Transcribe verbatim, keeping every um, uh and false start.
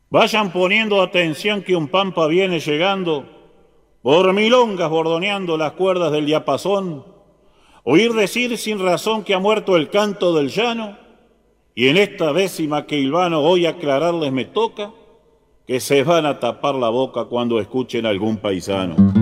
Vayan poniendo atención que un pampa viene llegando, por milongas bordoneando las cuerdas del diapasón, oír decir sin razón que ha muerto el canto del llano, y en esta décima que hilvano hoy aclararles me toca, que se van a tapar la boca cuando escuchen a algún paisano.